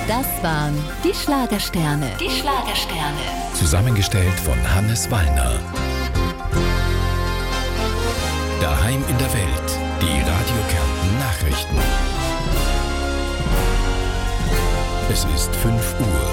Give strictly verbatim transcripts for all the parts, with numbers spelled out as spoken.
Das waren die Schlagersterne. Die Schlagersterne. Zusammengestellt von Hannes Wallner. Daheim in der Welt. Die Radio Kärnten Nachrichten. Es ist fünf Uhr.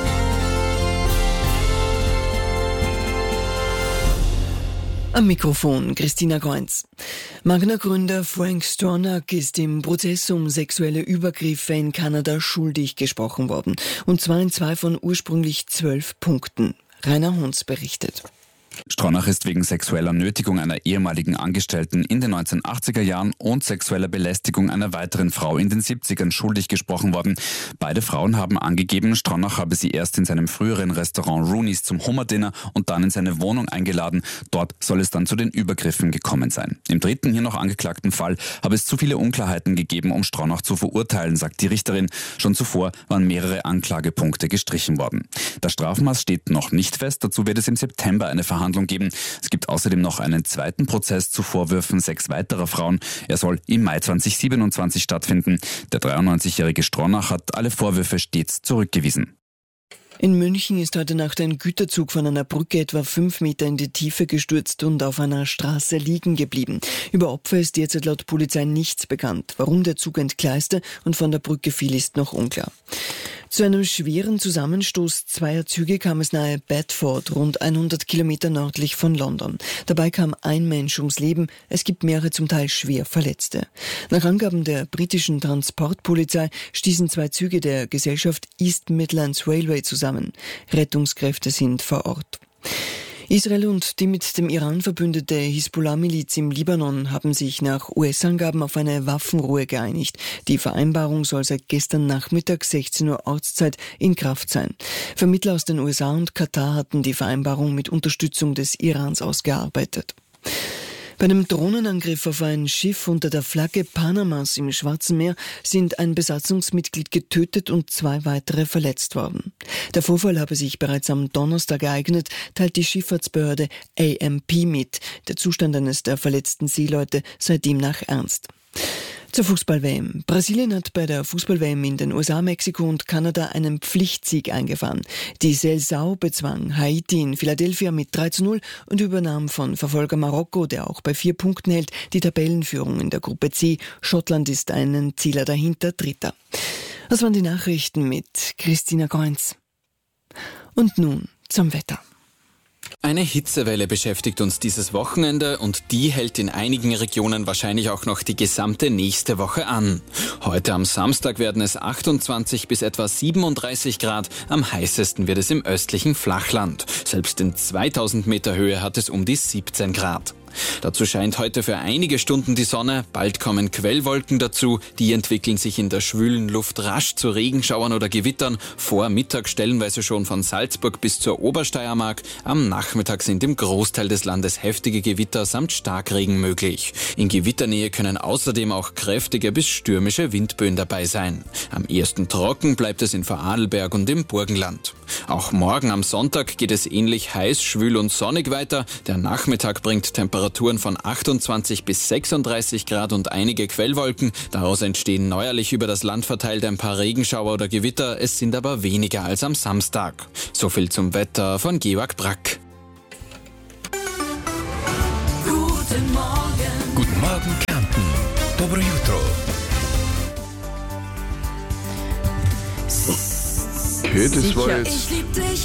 Am Mikrofon Christina Kreuz. Magna-Gründer Frank Stronach ist im Prozess um sexuelle Übergriffe in Kanada schuldig gesprochen worden. Und zwar in zwei von ursprünglich zwölf Punkten. Rainer Hunz berichtet. Stronach ist wegen sexueller Nötigung einer ehemaligen Angestellten in den neunzehnhundertachtziger Jahren und sexueller Belästigung einer weiteren Frau in den siebzigern schuldig gesprochen worden. Beide Frauen haben angegeben, Stronach habe sie erst in seinem früheren Restaurant Rooney's zum Hummerdinner und dann in seine Wohnung eingeladen. Dort soll es dann zu den Übergriffen gekommen sein. Im dritten hier noch angeklagten Fall habe es zu viele Unklarheiten gegeben, um Stronach zu verurteilen, sagt die Richterin. Schon zuvor waren mehrere Anklagepunkte gestrichen worden. Das Strafmaß steht noch nicht fest. Dazu wird es im September eine Verhandlung geben. Es gibt außerdem noch einen zweiten Prozess zu Vorwürfen sechs weiterer Frauen. Er soll im Mai zweitausendsiebenundzwanzig stattfinden. Der dreiundneunzigjährige Stronach hat alle Vorwürfe stets zurückgewiesen. In München ist heute Nacht ein Güterzug von einer Brücke etwa fünf Meter in die Tiefe gestürzt und auf einer Straße liegen geblieben. Über Opfer ist derzeit laut Polizei nichts bekannt. Warum der Zug entgleiste und von der Brücke fiel, ist noch unklar. Zu einem schweren Zusammenstoß zweier Züge kam es nahe Bedford, rund hundert Kilometer nördlich von London. Dabei kam ein Mensch ums Leben, es gibt mehrere zum Teil schwer Verletzte. Nach Angaben der britischen Transportpolizei stießen zwei Züge der Gesellschaft East Midlands Railway zusammen. Rettungskräfte sind vor Ort. Israel und die mit dem Iran verbündete Hisbollah-Miliz im Libanon haben sich nach U S-Angaben auf eine Waffenruhe geeinigt. Die Vereinbarung soll seit gestern Nachmittag sechzehn Uhr Ortszeit in Kraft sein. Vermittler aus den U S A und Katar hatten die Vereinbarung mit Unterstützung des Irans ausgearbeitet. Bei einem Drohnenangriff auf ein Schiff unter der Flagge Panamas im Schwarzen Meer sind ein Besatzungsmitglied getötet und zwei weitere verletzt worden. Der Vorfall habe sich bereits am Donnerstag ereignet, teilt die Schifffahrtsbehörde A M P mit. Der Zustand eines der verletzten Seeleute sei demnach ernst. Zur Fußball-W M. Brasilien hat bei der Fußball-W M in den U S A, Mexiko und Kanada einen Pflichtsieg eingefahren. Die Seleção bezwang Haiti in Philadelphia mit drei zu null und übernahm von Verfolger Marokko, der auch bei vier Punkten hält, die Tabellenführung in der Gruppe C. Schottland ist einen Zieler dahinter, Dritter. Das waren die Nachrichten mit Christina Kreuz. Und nun zum Wetter. Eine Hitzewelle beschäftigt uns dieses Wochenende und die hält in einigen Regionen wahrscheinlich auch noch die gesamte nächste Woche an. Heute am Samstag werden es achtundzwanzig bis etwa siebenunddreißig Grad, am heißesten wird es im östlichen Flachland. Selbst in zweitausend Meter Höhe hat es um die siebzehn Grad. Dazu scheint heute für einige Stunden die Sonne, bald kommen Quellwolken dazu, die entwickeln sich in der schwülen Luft rasch zu Regenschauern oder Gewittern, vor Mittag stellenweise schon von Salzburg bis zur Obersteiermark, am Nachmittag sind im Großteil des Landes heftige Gewitter samt Starkregen möglich. In Gewitternähe können außerdem auch kräftige bis stürmische Windböen dabei sein. Am ehesten trocken bleibt es in Vorarlberg und im Burgenland. Auch morgen am Sonntag geht es ähnlich heiß, schwül und sonnig weiter, der Nachmittag bringt Temperaturen Temperaturen von achtundzwanzig bis sechsunddreißig Grad und einige Quellwolken. Daraus entstehen neuerlich über das Land verteilt ein paar Regenschauer oder Gewitter. Es sind aber weniger als am Samstag. So viel zum Wetter von Georg Brack. Guten Morgen. Guten Morgen, Kärnten. Dobro jutro. Okay, das war jetzt... Ich lieb dich.